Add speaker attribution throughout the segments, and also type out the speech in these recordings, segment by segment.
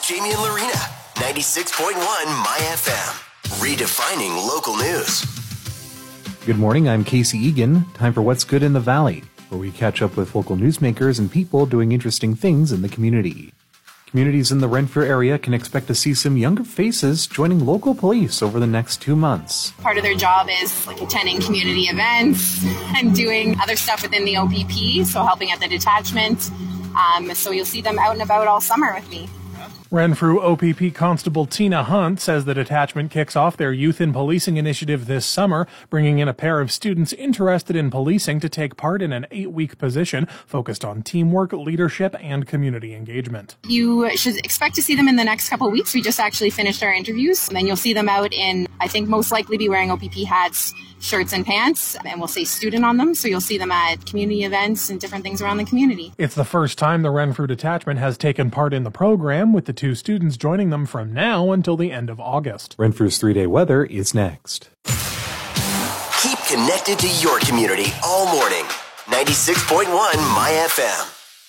Speaker 1: Jamie and Lorena. 96.1 My FM. Redefining local news.
Speaker 2: Good morning, I'm Casey Egan. Time for What's Good in the Valley, where we catch up with local newsmakers and people doing interesting things in the community. Communities in the Renfrew area can expect to see some younger faces joining local police over the next 2 months.
Speaker 3: Part of their job is attending community events and doing other stuff within the OPP, so helping at the detachment. So you'll see them out and about all summer with me.
Speaker 4: Renfrew OPP Constable Tina Hunt says the detachment kicks off their Youth in Policing initiative this summer, bringing in a pair of students interested in policing to take part in an 8-week position focused on teamwork, leadership, and community engagement.
Speaker 3: You should expect to see them in the next couple of weeks. We just actually finished our interviews, and then you'll see them out in, I think, most likely be wearing OPP hats, shirts, and pants, and we'll say student on them, so you'll see them at community events and different things around the community.
Speaker 4: It's the first time the Renfrew detachment has taken part in the program, with the 2 students joining them from now until the end of August.
Speaker 2: Renfrew's 3-day weather is next.
Speaker 1: Keep connected to your community all morning. 96.1 My FM.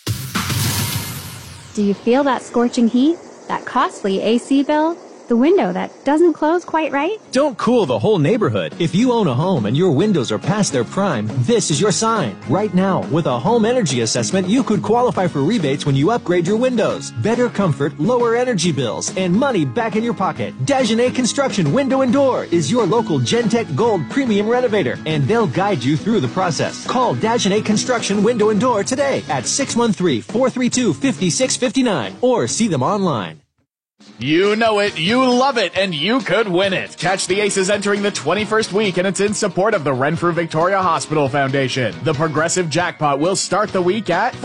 Speaker 5: Do you feel that scorching heat? That costly AC bill? The window that doesn't close quite right?
Speaker 6: Don't cool the whole neighborhood. If you own a home and your windows are past their prime, this is your sign. Right now, with a home energy assessment, you could qualify for rebates when you upgrade your windows. Better comfort, lower energy bills, and money back in your pocket. Dagenet Construction Window and Door is your local Gentech Gold Premium Renovator, and they'll guide you through the process. Call Dagenet Construction Window and Door today at 613-432-5659 or see them online.
Speaker 7: You know it, you love it, and you could win it. Catch the Aces entering the 21st week, and it's in support of the Renfrew Victoria Hospital Foundation. The Progressive Jackpot will start the week at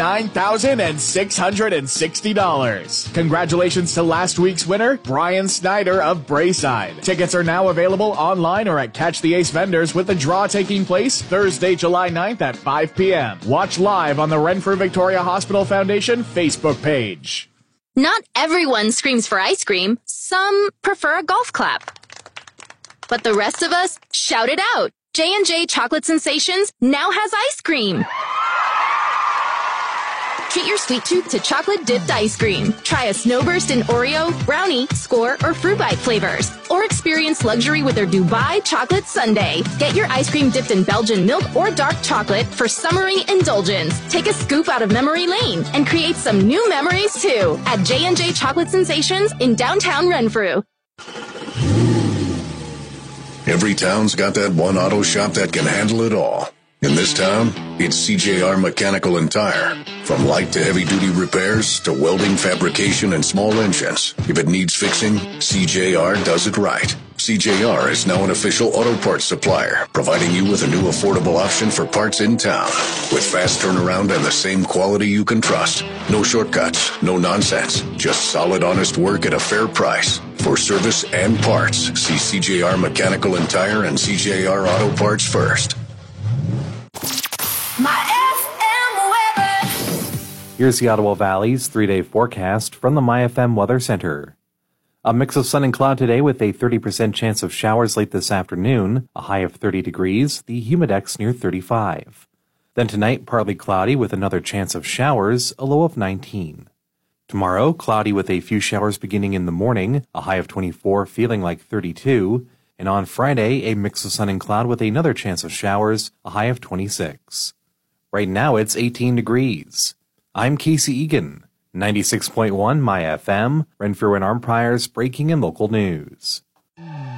Speaker 7: $49,660. Congratulations to last week's winner, Brian Snyder of Brayside. Tickets are now available online or at Catch the Ace vendors, with the draw taking place Thursday, July 9th at 5 p.m. Watch live on the Renfrew Victoria Hospital Foundation Facebook page.
Speaker 8: Not everyone screams for ice cream. Some prefer a golf clap. But the rest of us shout it out. J&J Chocolate Sensations now has ice cream. Treat your sweet tooth to chocolate-dipped ice cream. Try a Snowburst in Oreo, brownie, score, or fruit bite flavors. Or experience luxury with their Dubai Chocolate Sundae. Get your ice cream dipped in Belgian milk or dark chocolate for summery indulgence. Take a scoop out of memory lane and create some new memories, too, at J&J Chocolate Sensations in downtown Renfrew.
Speaker 9: Every town's got that one auto shop that can handle it all. In this town, it's CJR Mechanical and Tire. From light to heavy-duty repairs to welding, fabrication, and small engines. If it needs fixing, CJR does it right. CJR is now an official auto parts supplier, providing you with a new affordable option for parts in town. With fast turnaround and the same quality you can trust. No shortcuts, no nonsense. Just solid, honest work at a fair price. For service and parts, see CJR Mechanical and Tire and CJR Auto Parts first.
Speaker 2: Here's the Ottawa Valley's 3-day forecast from the MyFM Weather Center. A mix of sun and cloud today with a 30% chance of showers late this afternoon, a high of 30 degrees, the humidex near 35. Then tonight, partly cloudy with another chance of showers, a low of 19. Tomorrow, cloudy with a few showers beginning in the morning, a high of 24, feeling like 32. And on Friday, a mix of sun and cloud with another chance of showers, a high of 26. Right now, it's 18 degrees. I'm Casey Egan, 96.1 My FM, Renfrew and Arnprior's breaking and local news.